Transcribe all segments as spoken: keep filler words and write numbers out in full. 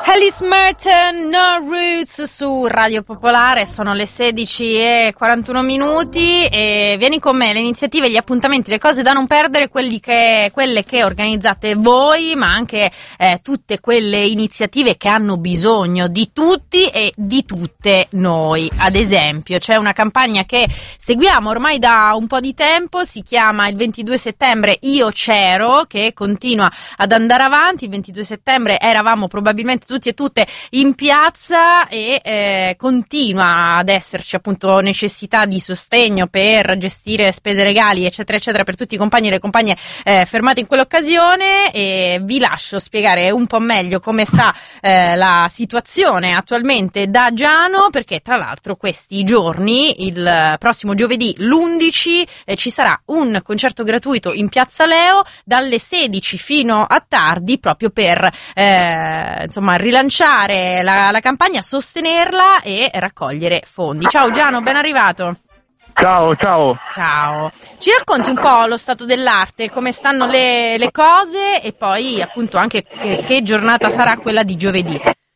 Alice Merton, No Roots su Radio Popolare, sono le sedici e quarantuno minuti e vieni con me, le iniziative, gli appuntamenti, le cose da non perdere, quelli che, quelle che organizzate voi, ma anche eh, tutte quelle iniziative che hanno bisogno di tutti e di tutte noi. Ad esempio c'è una campagna che seguiamo ormai da un po' di tempo, si chiama il ventidue settembre Io c'ero, che continua ad andare avanti. Il ventidue settembre eravamo probabilmente tutti e tutte in piazza e eh, continua ad esserci appunto necessità di sostegno per gestire spese legali eccetera eccetera per tutti i compagni e le compagne eh, fermati in quell'occasione, e vi lascio spiegare un po' meglio come sta eh, la situazione attualmente da Giano, perché tra l'altro questi giorni, il prossimo giovedì l'undici, eh, ci sarà un concerto gratuito in Piazza Leo dalle sedici fino a tardi, proprio per eh, insomma rilanciare la, la campagna, sostenerla e raccogliere fondi. Ciao Giano, ben arrivato. Ciao, ciao. Ciao. Ci racconti un po' lo stato dell'arte, come stanno le, le cose e poi appunto anche che, che giornata sarà quella di giovedì?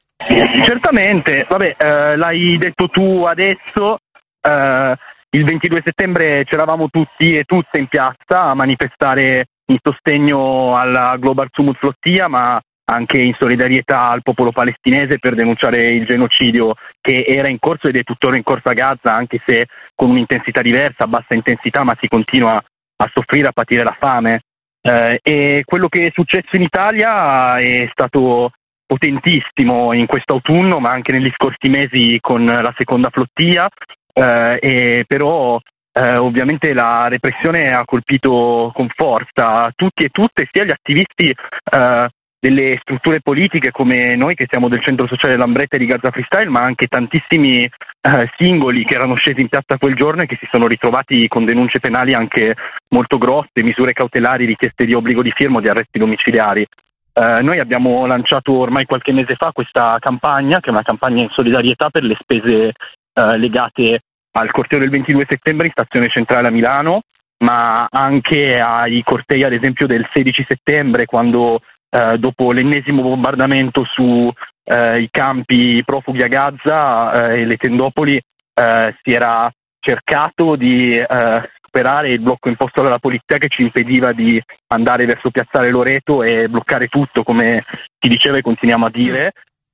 Certamente, vabbè, eh, l'hai detto tu adesso, eh, il ventidue settembre c'eravamo tutti e tutte in piazza a manifestare in sostegno alla Global Sumut Flottia, ma anche in solidarietà al popolo palestinese per denunciare il genocidio che era in corso ed è tuttora in corso a Gaza, anche se con un'intensità diversa, a bassa intensità, ma si continua a soffrire, a patire la fame. Eh, e quello che è successo in Italia è stato potentissimo in quest'autunno, ma anche negli scorsi mesi con la seconda flottia, eh, e però eh, ovviamente la repressione ha colpito con forza tutti e tutte, sia gli attivisti eh, delle strutture politiche come noi che siamo del centro sociale Lambretta e di Gaza Freestyle, ma anche tantissimi eh, singoli che erano scesi in piazza quel giorno e che si sono ritrovati con denunce penali anche molto grosse, misure cautelari, richieste di obbligo di firma o di arresti domiciliari. Eh, noi abbiamo lanciato ormai qualche mese fa questa campagna, che è una campagna in solidarietà per le spese eh, legate al corteo del ventidue settembre in stazione centrale a Milano, ma anche ai cortei ad esempio del sedici settembre, quando Uh, dopo l'ennesimo bombardamento sui uh, campi profughi a Gaza uh, e le tendopoli uh, si era cercato di uh, superare il blocco imposto dalla polizia che ci impediva di andare verso Piazzale Loreto e bloccare tutto, come si diceva e continuiamo a dire,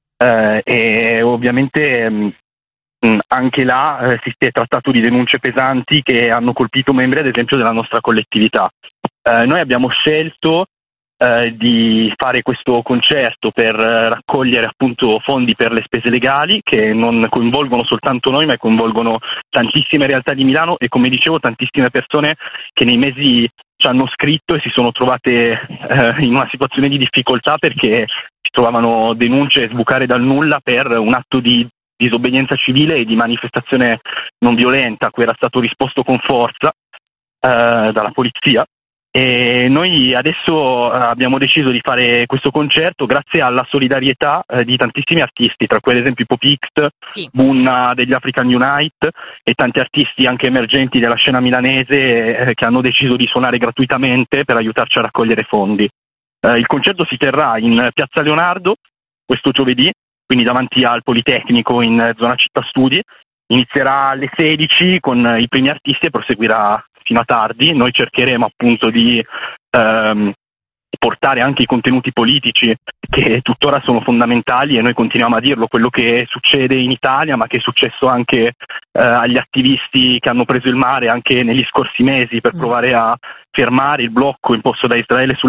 uh, e ovviamente um, anche là uh, si è trattato di denunce pesanti che hanno colpito membri ad esempio della nostra collettività. Uh, noi abbiamo scelto Eh, di fare questo concerto per eh, raccogliere appunto fondi per le spese legali che non coinvolgono soltanto noi, ma coinvolgono tantissime realtà di Milano e, come dicevo, tantissime persone che nei mesi ci hanno scritto e si sono trovate eh, in una situazione di difficoltà perché si trovavano denunce sbucare dal nulla per un atto di disobbedienza civile e di manifestazione non violenta a cui era stato risposto con forza eh, dalla polizia. E noi adesso abbiamo deciso di fare questo concerto grazie alla solidarietà eh, di tantissimi artisti, tra cui ad esempio Pop X, sì. Bunna degli African Unite e tanti artisti anche emergenti della scena milanese eh, che hanno deciso di suonare gratuitamente per aiutarci a raccogliere fondi. Eh, il concerto si terrà in Piazza Leonardo questo giovedì, quindi davanti al Politecnico in zona Città Studi. Inizierà alle sedici con i primi artisti e proseguirà fino a tardi. Noi cercheremo appunto di ehm, portare anche i contenuti politici che tuttora sono fondamentali e noi continuiamo a dirlo, quello che succede in Italia ma che è successo anche eh, agli attivisti che hanno preso il mare anche negli scorsi mesi per provare a fermare il blocco imposto da Israele